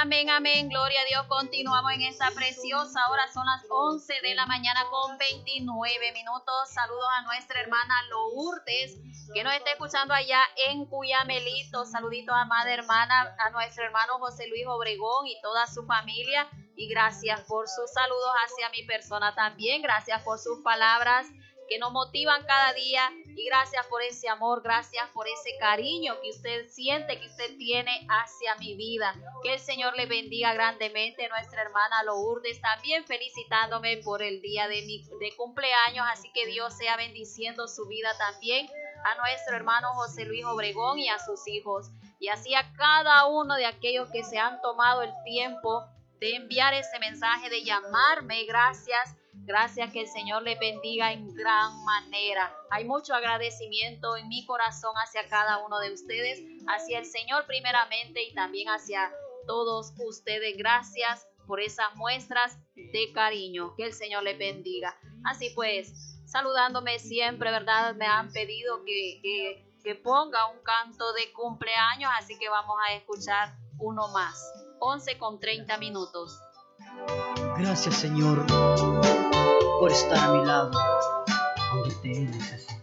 Amén, amén, gloria a Dios. Continuamos en esta preciosa hora, son las 11 de la mañana con 29 minutos. Saludos a nuestra hermana Lourdes, que nos está escuchando allá en Cuyamelito. Saluditos a amada hermana, a nuestro hermano José Luis Obregón y toda su familia. Y gracias por sus saludos hacia mi persona también. Gracias por sus palabras que nos motivan cada día, y gracias por ese amor, gracias por ese cariño que usted siente, que usted tiene hacia mi vida. Que el Señor le bendiga grandemente. Nuestra hermana Lourdes también felicitándome por el día de cumpleaños, así que Dios sea bendiciendo su vida también, a nuestro hermano José Luis Obregón y a sus hijos, y así a cada uno de aquellos que se han tomado el tiempo de enviar ese mensaje, de llamarme. Gracias, que el Señor le bendiga en gran manera. Hay mucho agradecimiento en mi corazón hacia cada uno de ustedes, hacia el Señor primeramente y también hacia todos ustedes. Gracias por esas muestras de cariño. Que el Señor le bendiga. Así pues, saludándome siempre, ¿verdad? Me han pedido que ponga un canto de cumpleaños, así que vamos a escuchar uno más. 11 con 30 minutos. Gracias, Señor, por estar a mi lado cuando te he necesitado.